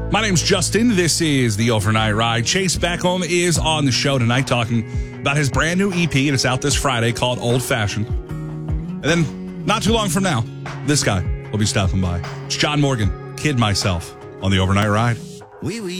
My name's Justin. This is the Overnight Ride. Chase Beckham is on the show tonight talking about his brand new EP, and it's out this Friday, called Old Fashioned. And then, not too long from now, this guy will be stopping by. It's John Morgan, Kid Myself, on the Overnight Ride.